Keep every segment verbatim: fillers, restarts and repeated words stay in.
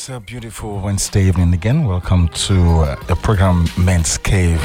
It's a beautiful Wednesday evening again. Welcome to uh, the program Men's Cave.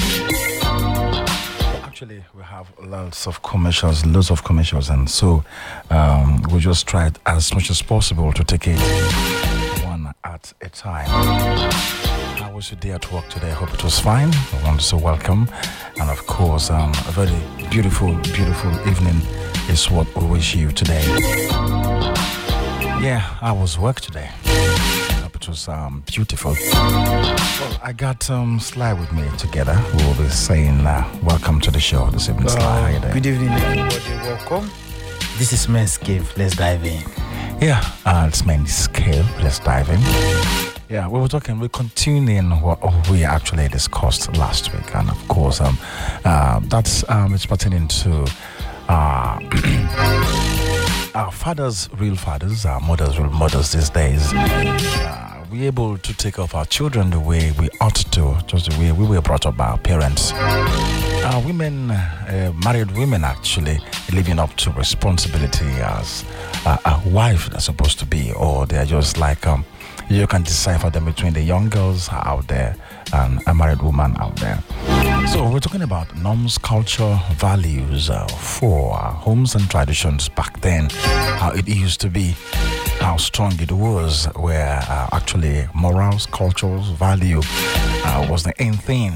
Actually, we have lots of commercials, lots of commercials, and so um, we just tried as much as possible to take it one at a time. How was your day at work today? I hope it was fine. I want to say welcome, and of course, um, a very beautiful, beautiful evening is what we wish you today. Yeah, I was work today. It was um, beautiful. Well, I got um, Sly with me together. We'll be saying uh, welcome to the show this evening, Sly. How you doing? Good evening, everybody. Welcome. This is Men's Cave. Let's dive in. Yeah, uh, it's Men's Cave. Let's dive in. Yeah, we were talking, we're continuing what we actually discussed last week. And of course, um, uh, that's um, it's pertaining to uh, our fathers, real fathers, our mothers, real mothers these days. Uh, we're able to take off our children the way we ought to, just the way we were brought up by our parents. Uh, women, uh, married women actually, living up to responsibility as uh, a wife they're supposed to be, or they're just like, um, you can decipher them between the young girls out there and a married woman out there. So we're talking about norms, culture, values uh, for our homes and traditions back then, how it used to be, how strong it was, where uh, actually morals, cultures, value uh, was the end thing.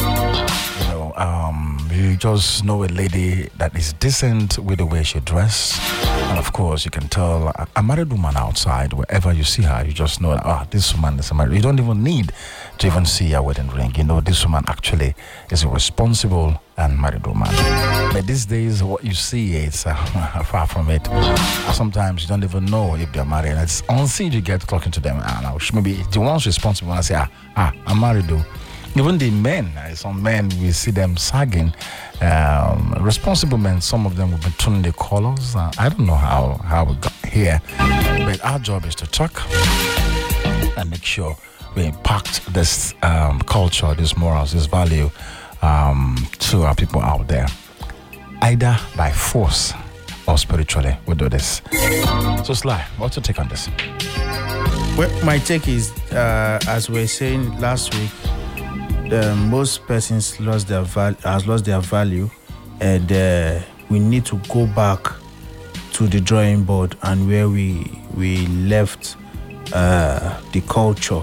You know, um, you just know a lady that is decent with the way she dresses. And of course, you can tell a, a married woman outside, wherever you see her, you just know that, ah, this woman is a married. You don't even need to even see her wedding ring. You know, this woman actually is a responsible and married woman. But these days, what you see is uh, far from it. Sometimes you don't even know if they're married. It's until you get talking to them, and maybe the one's responsible and say, ah, ah, I'm married though. Even the men, uh, some men, we see them sagging. Um, responsible men, some of them will be turning the colors. Uh, I don't know how, how we got here. But our job is to talk and make sure we impact this um, culture, this morals, this value um, to our people out there. Either by force or spiritually, we do this. So Sly, what's your take on this? Well, my take is, uh, as we were saying last week, Uh, most persons lost their val- has lost their value, and uh, we need to go back to the drawing board and where we we left uh, the culture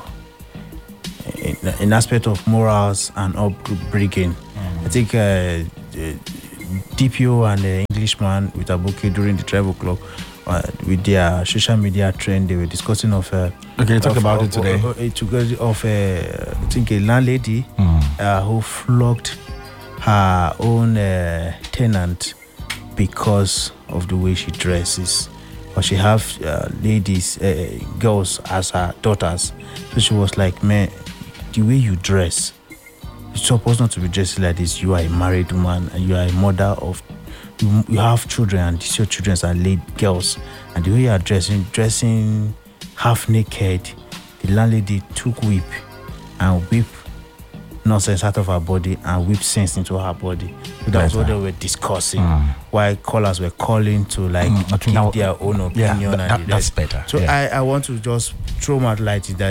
in, in aspect of morals and upbringing. Mm-hmm. I think uh, D P O and the Englishman with Abuke during the travel club, uh, with their social media trend, they were discussing of. Uh, okay, talk of, about of, it today. Of, of, of uh, I think a landlady mm. uh, who flogged her own uh, tenant because of the way she dresses. Or she have uh, ladies, uh, girls as her daughters. So she was like, man, the way you dress, you're supposed not to be dressing like this. You are a married woman and you are a mother of, you, you have children, and these your children are late girls. And the way you are dressing, dressing half naked, the landlady took whip and whip nonsense out of her body and whip sense into her body. So that was what they were discussing. Mm. While callers were calling to like mm, give now, their own opinion. Yeah, that, and that's better. So yeah. I, I want to just throw my light is that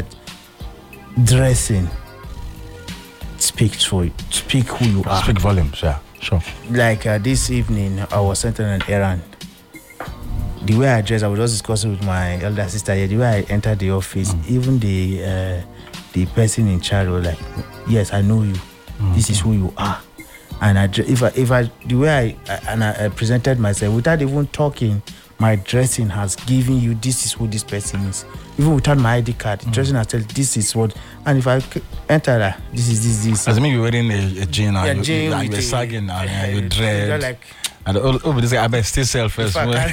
dressing speaks for you. Speak who you are. Speak volumes, yeah, sure. Like uh, this evening, I was sent on an errand. The way I dress, I was just discussing with my elder sister here. The way I entered the office, mm. even the uh, the person in charge was like, "Yes, I know you. Mm. This is who you are." And I, if I, if I, the way I, I and I, I presented myself without even talking, my dressing has given you this is who this person is. Even without my I D card, mm. dressing has said this is what. And if I enter that, this is this this. As I mean, you're wearing a, a jean, yeah, and jean you, with you're sagging, and uh, you dread. Like, and oh, oh, this guy, I bet still sell first.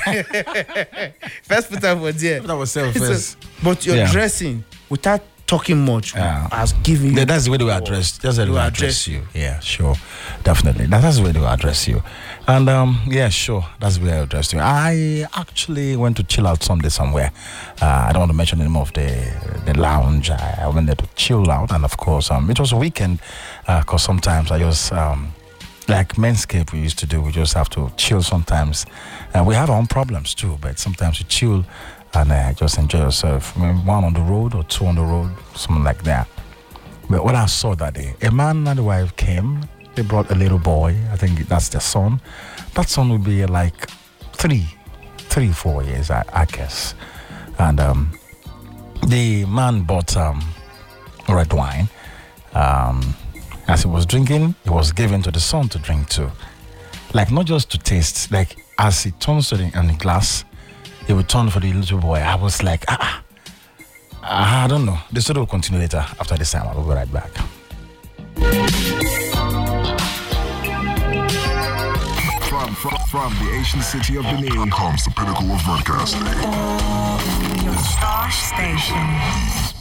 First put up for there. That was sell first. So, but your yeah. dressing without talking much yeah. has given you. Yeah, that's the way they will address. That's the way they will address you. Yeah, sure, definitely. That, that's the way they will address you. And um, yeah, sure, that's the way I address you. I actually went to chill out someday somewhere. Uh, I don't want to mention the name of the the lounge. I, I went there to chill out, and of course, um, it was a weekend. Because uh, sometimes I just um. like Men's Cave we used to do, we just have to chill sometimes. Uh, we have our own problems too, but sometimes we chill and uh, just enjoy yourself. Maybe one on the road or two on the road, something like that. But what I saw that day, a man and a wife came. They brought a little boy. I think that's their son. That son would be like three, three, four years, I, I guess. And um, the man bought um, red wine. Um, as he was drinking, it was given to the son to drink too. Like, not just to taste, like as he turns to the, on the glass, he would turn for the little boy. I was like, ah, I don't know. The story will continue later after this time. I'll be right back. From, from, from the ancient city of Benin comes the pinnacle of broadcasting. Your star station.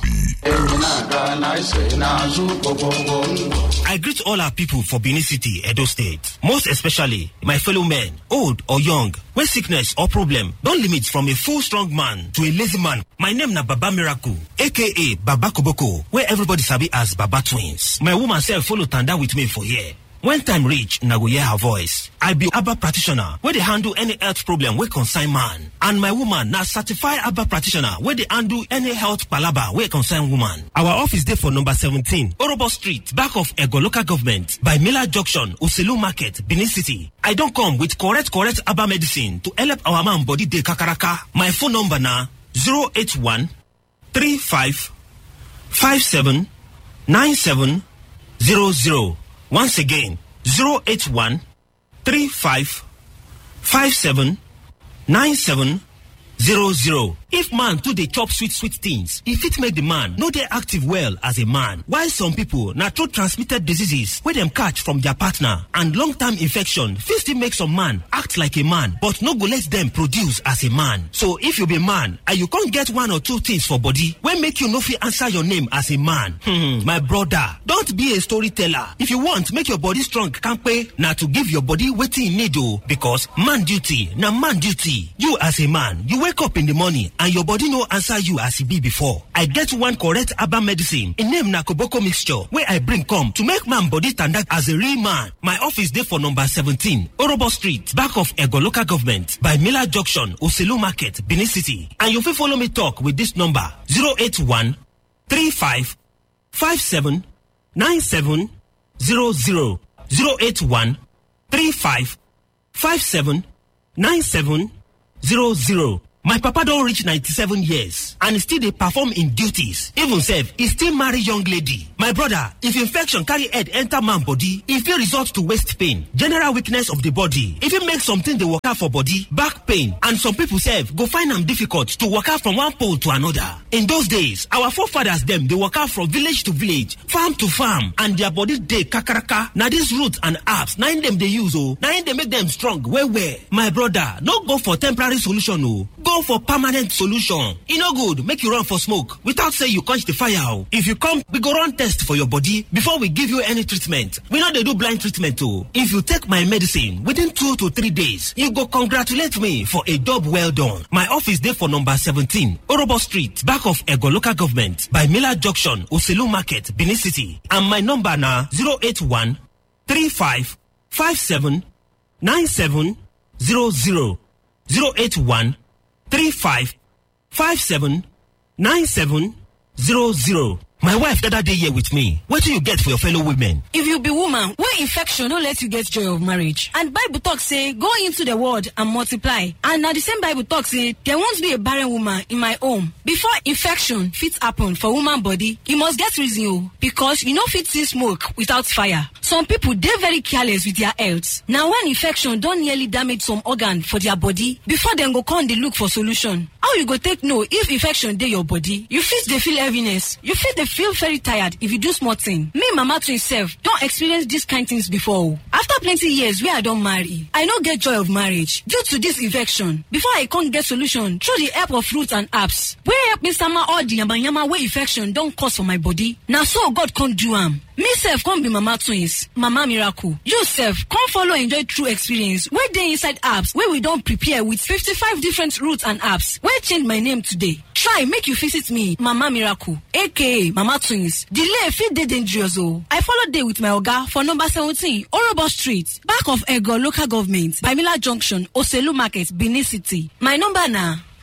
I greet all our people for Benin City, Edo State. Most especially my fellow men, old or young. When sickness or problem don't limit from a full strong man to a lazy man. My name na Baba Miracle, aka Baba Koboko, where everybody sabi as Baba Twins. My woman self follow Tanda with me for here. When time reach, na go hear her voice. I be Abba practitioner, where they handle any health problem wey concern man. And my woman na certified Abba practitioner, where they handle any health palaba wey concern woman. Our office dey for number seventeen, Orobo Street, back of Ego Local Government, by Miller Junction, Oselu Market, Benin City. I don't come with correct, correct Abba medicine to help our man body dey kakaraka. My phone number na zero eight one, three five, five seven, nine seven zero zero. Once again, zero eight one, three five, five seven, nine seven zero zero. If man too dey chop sweet sweet things, if it make the man no dey active well as a man. While some people na through transmitted diseases wey dem catch from their partner and long-term infection fit still make some man act like a man but no go let them produce as a man. So if you be man and you can't get one or two things for body wey make you no fit answer your name as a man, hmm, my brother, don't be a storyteller. If you want make your body strong kampe, na to give your body wetin e need o, because man duty na man duty. You as a man, you wake up in the morning and your body no answer you as e be before. I get one correct Abba medicine. E name na Koboko mixture where I bring come to make man body stand up as a real man. My office dey for number seventeen, Orobo Street, back of Ego Local Government, by Miller Junction, Oselu Market, Benin City. And you fit follow me talk with this number zero eight one, three five, five seven, nine seven zero zero. zero eight one, three five, five seven, nine seven zero zero. My papa don't reach ninety-seven years and still they perform in duties. Even self, he still marry young lady. My brother, if infection carry head enter man body, it will result to waist pain, general weakness of the body. If it makes something they work out for body, back pain, and some people self go find them difficult to work out from one pole to another. In those days, our forefathers them they work out from village to village, farm to farm, and their body they kakaraka. Now these roots and herbs, nine them they use oh, nine they make them strong. Where where? My brother, don't go for temporary solution oh. Go for permanent solution. E no good make you run for smoke without say you quench the fire. If you come, we go run test for your body before we give you any treatment. We know they do blind treatment too. If you take my medicine within two to three days, you go congratulate me for a job well done. My office there for number seventeen, Orobo Street, back of Ego Local Government, by Miller Junction, Oselu Market, Benin City. And my number na zero eight one, three five, five seven, nine seven zero zero. zero eight one, three five, five seven, nine seven zero zero. My wife the other day here with me. What do you get for your fellow women? If you be woman, where infection don't let you get joy of marriage. And Bible talk say, go into the world and multiply. And now the same Bible talk say, there won't be a barren woman in my home. Before infection fit happen for woman body, you must get reason oh, because you know fit see smoke without fire. Some people they very careless with their health. Now when infection don't nearly damage some organ for their body, before them go come they look for solution. How you go take know if infection dey your body? You fit they feel heaviness. You fit they feel very tired if you do small thing. Me mama to herself don't experience these kind things before. After plenty years where I don't marry, I no get joy of marriage due to this infection. Before I can't get solution through the help of fruits and herbs, where help me sama all the yama yama where infection don't cause for my body. Now so God can't do am. Me self can't be mama twins, Mama Miracle. You self can't follow enjoy true experience where they inside apps where we don't prepare with fifty-five different roots and apps. Where change my name today. Try make you visit me, Mama Miracle, aka Mama Twins. Delay fit dey dangerous oh. I follow day with my oga for number seventeen, Orobo Street, back of Ego Local Government, by Miller Junction, Oselu Market, Benin City. My number na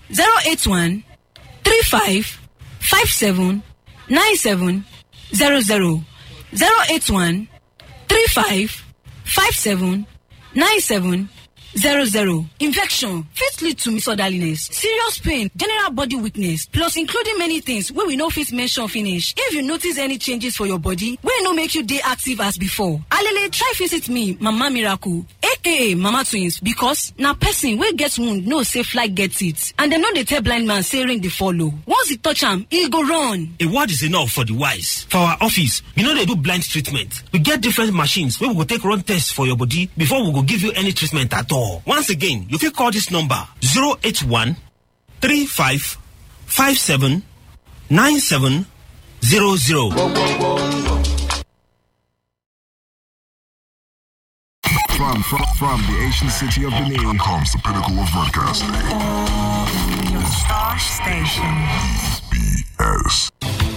zero eight one three five five seven nine seven zero zero zero eight one three five five seven nine seven zero zero. Infection fit lead to misorderliness, serious pain, general body weakness, plus including many things wey we no fit mention finish. If you notice any changes for your body wey no make you dey active as before, alele try visit me, Mama Miracle, aka Mama Twins, because na person wey get wound know say fly get it, and dem no dey tell blind man say rain dey follow. Once e touch am, e go run. A word is enough for the wise. For our office, we no dey do blind treatment. We get different machines wey we go take run tests for your body before we go give you any treatment at all. Once again, you can call this number zero eight one three five five seven nine seven zero zero. From, from, from the ancient city of Benin comes the pinnacle of broadcasting. Your star station. B S.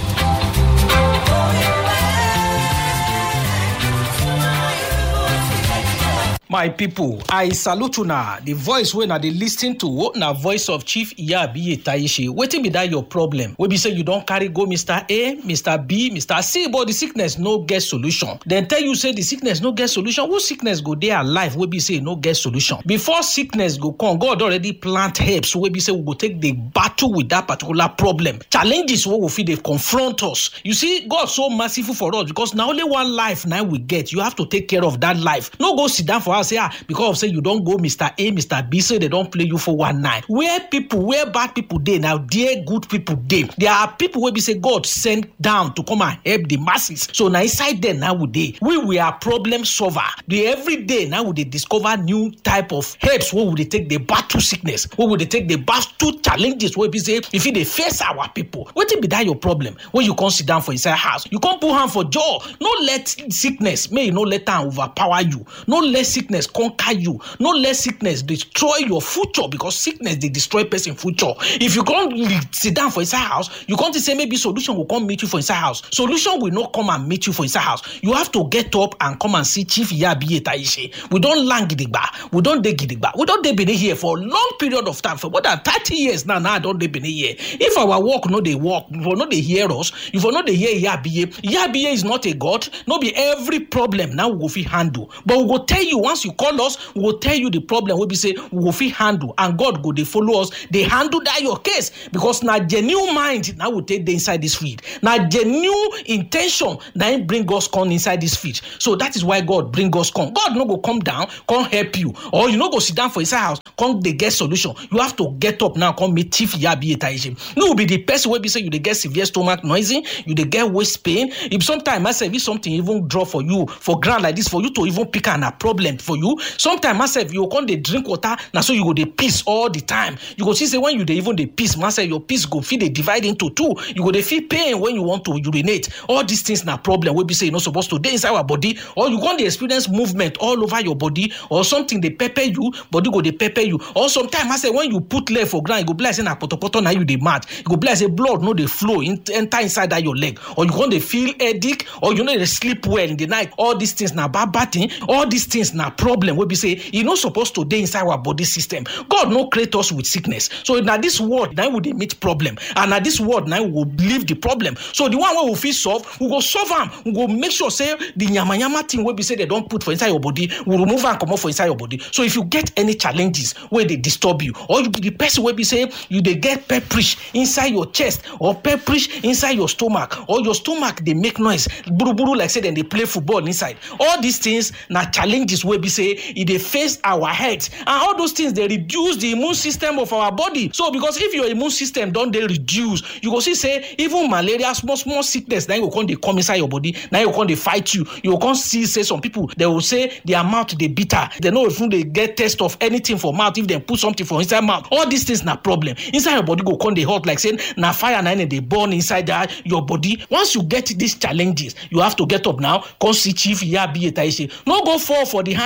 My people, I salute you now. The voice when I dey listen to na voice of Chief Iyabiye Taishi. Wetin be that your problem? We be say you don't carry go Mister A, Mister B, Mister C, but the sickness no get solution. Then tell you say the sickness no get solution. Who sickness go there alive? We be say no get solution. Before sickness go come, God already plant herbs. We be say we go take the battle with that particular problem. Challenges wey we fit dey confront us. You see, God so merciful for us because now only one life now we get. You have to take care of that life. No go sit down for us. Say ah, because of say you don't go Mister A, Mister B, so they don't play you for one night. Where people, where bad people dey now, dear good people dey. There are people where we say God sent down to come and help the masses. So now inside there now we dey. We we are problem solver. The every day now we dey discover new type of herbs where we dey take the battle sickness, where we dey take the battle challenges. Where we say if they face our people, what be that your problem? When you come sit down for inside house, you can't put hand for jaw. No let sickness, may you no let them overpower you. No let sickness conquer you. No let sickness destroy your future because sickness they destroy person future. If you can't sit down for inside house, you can't say maybe solution will come meet you for inside house. Solution will not come and meet you for inside house. You have to get up and come and see Chief Iyabiye Taishi. We don't lang gidigba. We don't dey gidigba. We don't dey been here for a long period of time. For more than thirty years now. Now I don't dey been here. If our work no they work, if we no they hear us, if we no they hear Iyabiye, Iyabiye is not a god. No be every problem now we go fit handle. But we go tell you once you call us, we will tell you the problem. We be say we will fit handle, and God go they follow us. They handle that your case because now genuine mind now will take the inside this field. Now genuine intention now bring us come inside this field. So that is why God bring us come. God no go come down, come help you, or you no go sit down for inside house, come they get solution. You have to get up now, come meet Chief Iyabiye Taishi. No will be the person where be say you they get severe stomach noisy, you they get waist pain. If sometimes I say if something even draw for you for ground like this for you to even pick an a problem for you. Sometimes myself you come they drink water now so you go they piss all the time. You go see say when you they even they piss, myself your piss go feel they divide into two. You go they feel pain when you want to urinate. All these things na problem. We be say you're not supposed to dey inside our body, or you go they experience movement all over your body, or something they pepper you, body go they pepper you. Or sometimes I say when you put leg for ground, you go be like say na poto poto now you they mad. You go be like say blood no they flow in, enter inside that your leg, or you go they feel headache, or you know they sleep well in the night. All these things na bad bad thing. All these things na problem. We be say you're not supposed to dey inside our body system. God no create us with sickness. So now this word now we dey meet problem, and now this word now we will leave the problem. So the one where we feel solve, we go solve them. We go make sure say the nyama nyama thing where we say they don't put for inside your body, we remove and come off for inside your body. So if you get any challenges where they disturb you, or you be the person where we say you they get pepperish inside your chest, or pepperish inside your stomach, or your stomach they make noise, buru buru like say then they play football inside. All these things na challenges where we say it they face our heads, and all those things they reduce the immune system of our body. So because if your immune system don't they reduce, you go see say even malaria, small small sickness, then you come they come inside your body, now you come they fight you. You can see say some people they will say their mouth they bitter. They know if they get test of anything for mouth, if they put something for inside mouth, all these things na problem. Inside your body go come they hot like saying na fire na they burn inside that your body. Once you get these challenges, you have to get up now, come see Chief Iyabiye Taishi. No go fall for the hand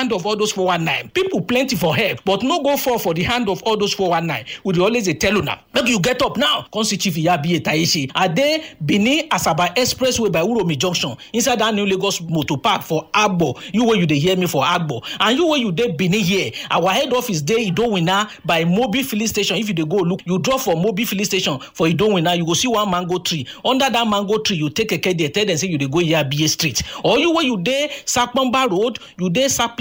hand of all those four one nine. People plenty for help, but no go fall for the hand of all those four one nine. We dey always dey tell una, make you get up now. Come see Chief Iyabiye Taishe. Ade Benin Asaba Expressway by Uromi Junction, inside that new Lagos Motor Park for Agbo. You where you dey hear me for Agbo, and you where you dey Benin here. Our head office dey Idowina by Mobi Filling Station. If you dey go look, you drop for Mobi Filling Station for Idowina, you go see one mango tree. Under that mango tree, you take a keke there, tell them say you dey go Iyabiye Street. Or you where you dey Sakpamba Road, you dey Sap